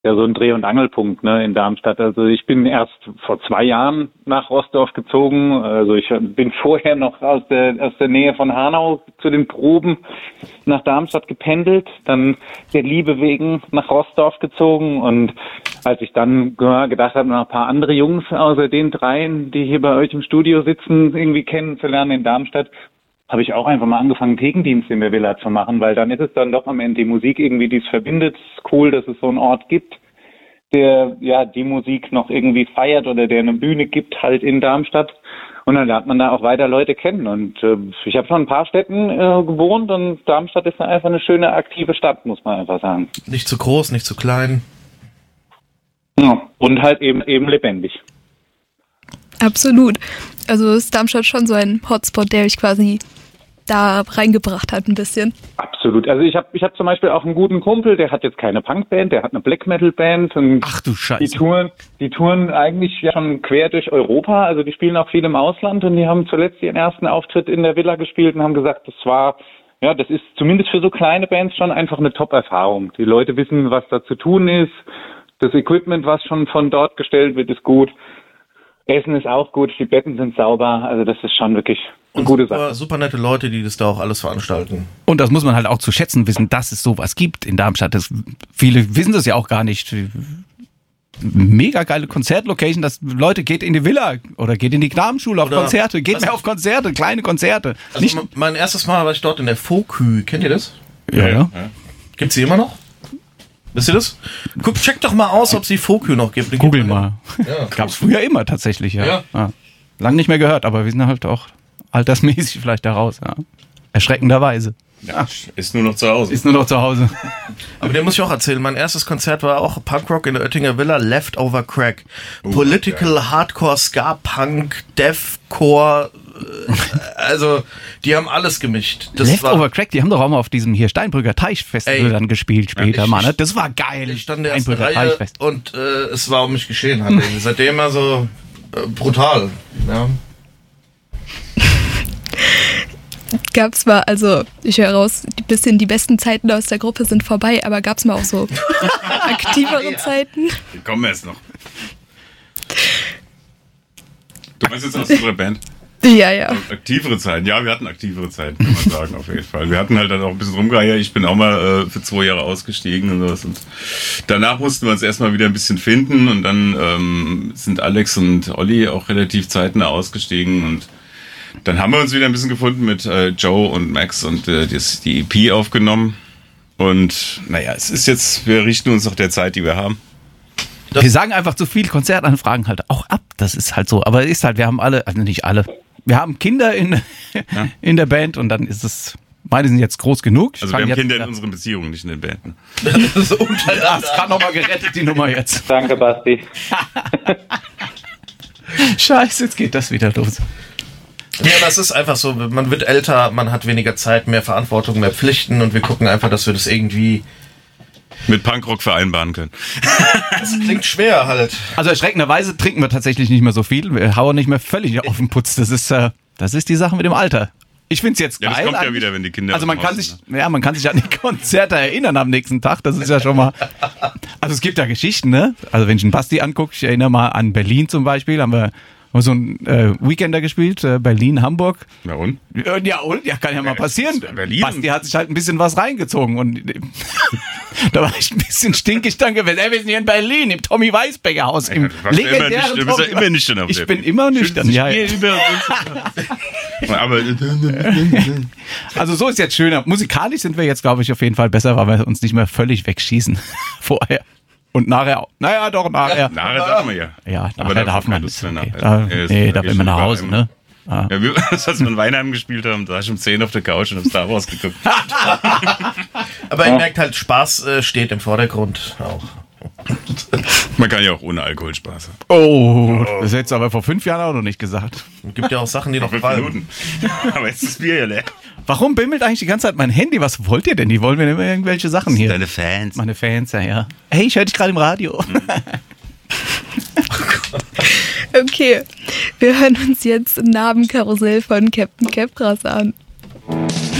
ja so ein Dreh- und Angelpunkt, ne, in Darmstadt. Also ich bin erst vor 2 Jahren nach Roßdorf gezogen. Also ich bin vorher noch aus der Nähe von Hanau zu den Proben nach Darmstadt gependelt, dann der Liebe wegen nach Roßdorf gezogen, und als ich dann gedacht habe, noch ein paar andere Jungs außer den 3, die hier bei euch im Studio sitzen, irgendwie kennenzulernen in Darmstadt, habe ich auch einfach mal angefangen, Thekendienst in der Villa zu machen, weil dann ist es dann doch am Ende die Musik irgendwie, die es verbindet. Es ist cool, dass es so einen Ort gibt, der ja die Musik noch irgendwie feiert oder der eine Bühne gibt halt in Darmstadt. Und dann lernt man da auch weiter Leute kennen. Und ich habe schon in ein paar Städten gewohnt, und Darmstadt ist einfach eine schöne, aktive Stadt, muss man einfach sagen. Nicht zu groß, nicht zu klein. Ja, und halt eben lebendig. Absolut. Also ist Darmstadt schon so ein Hotspot, der euch quasi da reingebracht hat ein bisschen. Absolut. Also ich hab zum Beispiel auch einen guten Kumpel, der hat jetzt keine Punkband, der hat eine Black Metal Band. Und ach du Scheiße. Die touren eigentlich ja schon quer durch Europa. Also die spielen auch viel im Ausland, und die haben zuletzt ihren ersten Auftritt in der Villa gespielt und haben gesagt, das ist zumindest für so kleine Bands schon einfach eine Top-Erfahrung. Die Leute wissen, was da zu tun ist. Das Equipment, was schon von dort gestellt wird, ist gut. Essen ist auch gut, die Betten sind sauber, also das ist schon wirklich eine gute Sache. Super nette Leute, die das da auch alles veranstalten. Und das muss man halt auch zu schätzen wissen, dass es sowas gibt in Darmstadt. Viele wissen das ja auch gar nicht. Mega geile Konzertlocation, dass Leute geht in die Villa oder geht in die Knabenschule auf Konzerte, geht mehr auf Konzerte, kleine Konzerte. Also mein erstes Mal war ich dort in der Fokü, kennt ihr das? Ja. Gibt's die immer noch? Wisst ihr das? Check doch mal aus, ob es die Fokü noch gibt. Google mal. Ja. Gab's früher immer tatsächlich, ja. Lang nicht mehr gehört, aber wir sind halt auch altersmäßig vielleicht da raus, ja. Erschreckenderweise. Ja, ist nur noch zu Hause. Aber den muss ich auch erzählen. Mein erstes Konzert war auch Punkrock in der Oettinger Villa, Leftover Crack. Political, Hardcore, Ska, Punk, Deathcore. Also, die haben alles gemischt. Leftover Crack, die haben doch auch mal auf diesem hier Steinbrücker Teichfestival dann gespielt später, Mann. Das war geil. Ich stand in der ersten Reihe und es war um mich geschehen. Halt. Seitdem also brutal. Ja. Gab's mal, also ich höre raus, die besten Zeiten aus der Gruppe sind vorbei, aber gab's mal auch so aktivere Zeiten? Die kommen erst noch. Du meinst jetzt aus unserer Band? Ja. Aktivere Zeiten. Ja, wir hatten aktivere Zeiten, kann man sagen, auf jeden Fall. Wir hatten halt dann auch ein bisschen rumgeeiert. Ich bin auch mal für 2 Jahre ausgestiegen und sowas. Und danach mussten wir uns erstmal wieder ein bisschen finden, und dann sind Alex und Olli auch relativ zeitnah ausgestiegen, und dann haben wir uns wieder ein bisschen gefunden mit Joe und Max und die EP aufgenommen. Und naja, es ist jetzt, wir richten uns nach der Zeit, die wir haben. Wir sagen einfach zu viel Konzertanfragen halt auch ab. Das ist halt so. Aber ist halt, wir haben alle, also nicht alle, wir haben Kinder in der Band, und dann ist es, meine sind jetzt groß genug. Also wir haben Kinder in unseren Beziehungen, nicht in den Banden. Das kann nochmal gerettet, die Nummer jetzt. Danke, Basti. Scheiße, jetzt geht das wieder los. Ja, das ist einfach so, man wird älter, man hat weniger Zeit, mehr Verantwortung, mehr Pflichten, und wir gucken einfach, dass wir das irgendwie mit Punkrock vereinbaren können. Das klingt schwer halt. Also erschreckenderweise trinken wir tatsächlich nicht mehr so viel, wir hauen nicht mehr völlig auf den Putz, das ist die Sache mit dem Alter. Ich find's jetzt geil. Ja, das kommt ja wieder, wenn die Kinder. Also man kann sich an die Konzerte erinnern am nächsten Tag, das ist ja schon mal. Also es gibt ja Geschichten, ne? Also wenn ich einen Basti angucke, ich erinnere mal an Berlin zum Beispiel, haben wir so ein Weekender gespielt, Berlin, Hamburg. Na und? Ja, kann ja mal passieren. Berlin. Basti hat sich halt ein bisschen was reingezogen, und da war ich ein bisschen stinkig dann gewesen. Wir sind hier in Berlin, im Tommy Weisbecker Haus, im legendären Du bist ja immer nüchtern auf Ich bin immer nüchtern, ja. Aber also so ist jetzt schöner. Musikalisch sind wir jetzt, glaube ich, auf jeden Fall besser, weil wir uns nicht mehr völlig wegschießen vorher. Und nachher auch. Naja, doch, nachher. Nachher darf man ja. Ja, aber nachher darf man. Lust Okay. Da will man nach Hause, ne? Ja, als wir in Weinheim gespielt haben, da war ich um 10 auf der Couch und hab Star Wars geguckt. Aber ihr merkt halt, Spaß steht im Vordergrund auch. Man kann ja auch ohne Alkohol Spaß haben. Oh, das hättest du aber vor 5 Jahren auch noch nicht gesagt. Es gibt ja auch Sachen, die noch 5 Minuten. Aber jetzt ist das Bier ja leer. Warum bimmelt eigentlich die ganze Zeit mein Handy? Was wollt ihr denn? Die wollen mir immer irgendwelche Sachen hier. Deine Fans. Meine Fans, ja. Hey, ich höre dich gerade im Radio. Okay, wir hören uns jetzt Narbenkarussell von Captain Kepras an.